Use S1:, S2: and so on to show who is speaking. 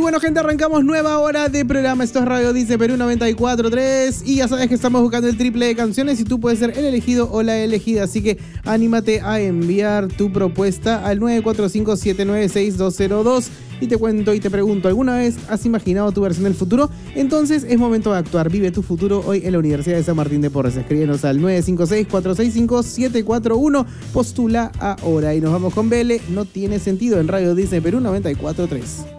S1: bueno, gente, arrancamos nueva hora de programa. Esto es Radio Dice Perú 94.3 y ya sabes que estamos buscando el triple de canciones y tú puedes ser el elegido o la elegida. Así que anímate a enviar tu propuesta al 945-796-202 y te cuento y te pregunto, ¿alguna vez has imaginado tu versión del futuro? Entonces es momento de actuar. Vive tu futuro hoy en la Universidad de San Martín de Porres. Escríbenos al 956-465-741. Postula ahora y nos vamos con Vele. No tiene sentido en Radio Dice Perú 94.3.